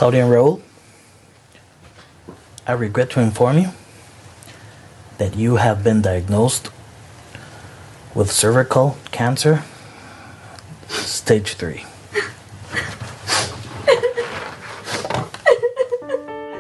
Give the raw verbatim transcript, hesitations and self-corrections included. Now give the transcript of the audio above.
Claudian Raul, I regret to inform you that you have been diagnosed with cervical cancer, stage three.